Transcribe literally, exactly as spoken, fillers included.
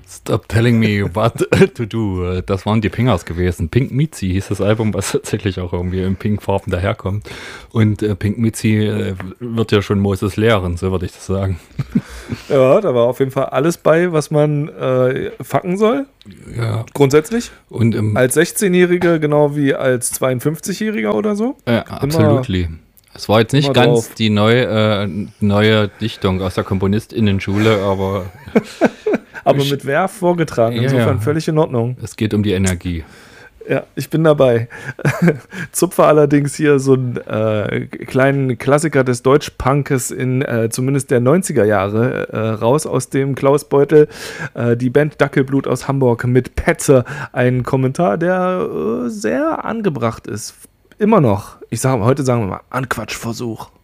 Stop telling me what to do. Das waren die Pingers gewesen. Pink Mitzi hieß das Album, was tatsächlich auch irgendwie in Pinkfarben daherkommt. Und äh, Pink Mitzi äh, wird ja schon Moses lehren, so würde ich das sagen. Ja, da war auf jeden Fall alles bei, was man äh, fucken soll. Ja. Grundsätzlich. Und ähm, als sechzehnjähriger genau wie als zweiundfünfzigjähriger oder so. Äh, absolutely. Es war jetzt nicht ganz drauf. die neue, äh, neue Dichtung aus der KomponistInnen-Schule, aber Aber mit Werf vorgetragen, Ja, insofern ja. völlig in Ordnung. es geht um die Energie. Ja, ich bin dabei. Zupfe allerdings hier so einen äh, kleinen Klassiker des Deutschpunkes in äh, zumindest der neunziger Jahre äh, raus aus dem Klausbeutel. Äh, die Band Dackelblut aus Hamburg mit Petze. Ein Kommentar, der äh, sehr angebracht ist. Immer noch. Ich sage, heute sagen wir mal Anquatschversuch.